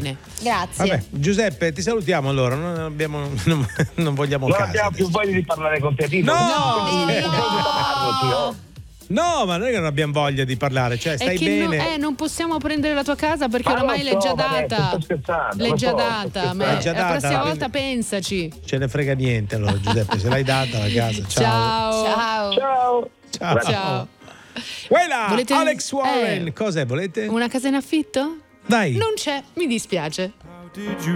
bene. Grazie. Vabbè, Giuseppe, ti salutiamo allora. Non vogliamo Non casa abbiamo più adesso. voglia di parlare con te, Tito. No, ma noi non abbiamo voglia di parlare, cioè stai è che bene. non possiamo prendere la tua casa perché Ma oramai lo l'è già so, vabbè, data. sto scherzando, L'è lo già so, data. Ma L'hai già la data, prossima quindi- volta pensaci. Ce ne frega niente allora, Giuseppe, se l'hai data la casa. Ciao. Ciao. Ciao. Ciao. Ciao. Quella, Volete- Alex Warren, cos'è volete? Una casa in affitto? Dai. Non c'è, mi dispiace.